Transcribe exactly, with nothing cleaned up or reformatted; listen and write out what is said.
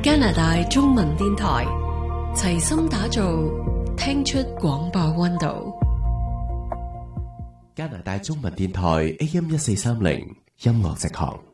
加拿大中文電台齊心打造聽出廣播溫度。 加拿大中文電台 A M 一四三零音樂直航。